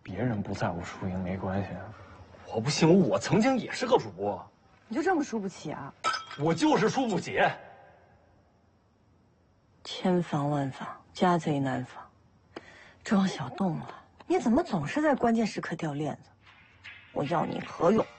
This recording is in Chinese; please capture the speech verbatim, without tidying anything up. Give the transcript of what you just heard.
别人不在乎输赢没关系， 我不信，我曾经也是个主播。 你就这么输不起啊？ 我就是输不起。 千防万防，家贼难防。庄小动了，你怎么总是在关键时刻掉链子？我要你何用？